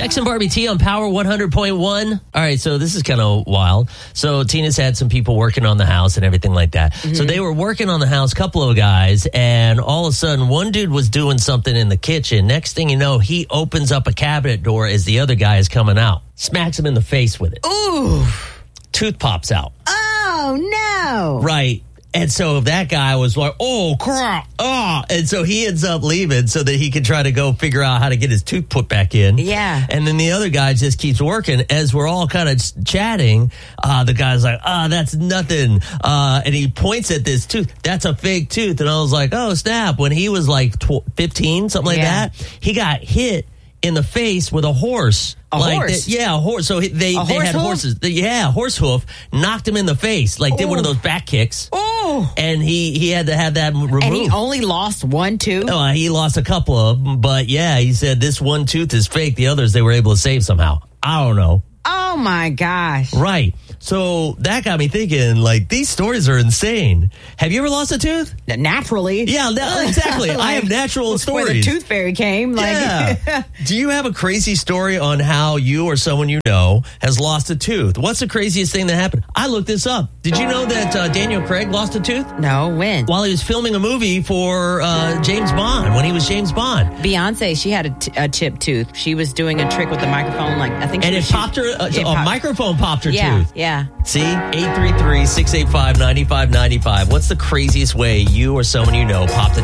Bex and Barbie T on Power 100.1. All right, so this is kind of wild. So Tina's had some people working on the house and everything like that. So they were working on the house, couple of guys, and all of a sudden one dude was doing something in the kitchen. Next thing you know, he opens up a cabinet door as the other guy is coming out. Smacks him in the face with it. Ooh. Tooth pops out. Oh, no. Right. And so that guy was like, oh, crap. Oh. And so he ends up leaving so that he can try to go figure out how to get his tooth put back in. Yeah. And then the other guy just keeps working. As we're all kind of chatting, the guy's like, that's nothing. And he points at this tooth. That's a fake tooth. And I was like, oh, snap. When he was like 15, something like that, he got hit in the face with a horse. A horse? A horse. So they had hoof? horses. Horse hoof. Knocked him in the face. Like, did one of those back kicks. Oh. And he had to have that removed. And he only lost one tooth? Oh, he lost a couple of them. But, yeah, he said this one tooth is fake. The others they were able to save somehow. I don't know. Oh, my gosh. Right. So that got me thinking, like, these stories are insane. Have you ever lost a tooth? Naturally. Yeah, exactly. I have natural stories. Where the tooth fairy came. Yeah. Do you have a crazy story on how you or someone you know has lost a tooth? What's the craziest thing that happened? I looked this up. Did you know that Daniel Craig lost a tooth? No, when? While he was filming a movie for James Bond, when he was James Bond. Beyonce, she had a chipped tooth. She was doing a trick with the microphone, like I think. And it popped her. A microphone popped her tooth. Yeah. See, 833-685-9595. What's the craziest way you or someone you know popped a